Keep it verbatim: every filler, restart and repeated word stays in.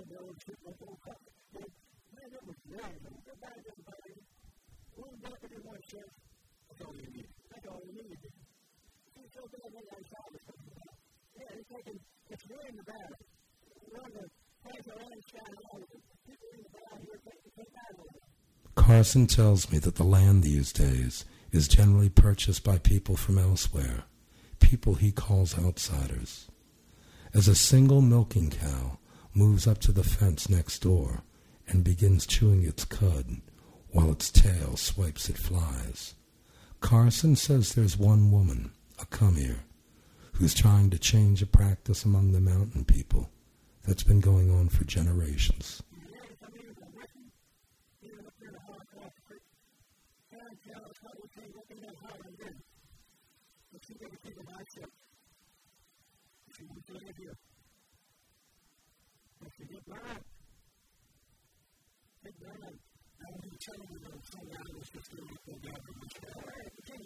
the village, shooting up old cup. Man, it was great. Goodbye, everybody. One deputy, one sheriff. That's all you need. That's all you need. He's so good at that service. Yeah, he's taking, it's really the bad. We're on the place around Sky Hall. People in the bad here take the take that over. Carson tells me that the land these days is generally purchased by people from elsewhere, people he calls outsiders. As a single milking cow moves up to the fence next door and begins chewing its cud while its tail swipes at flies, Carson says there's one woman, a come-here, who's trying to change a practice among the mountain people that's been going on for generations. Tell me that some guy was just doing it for God.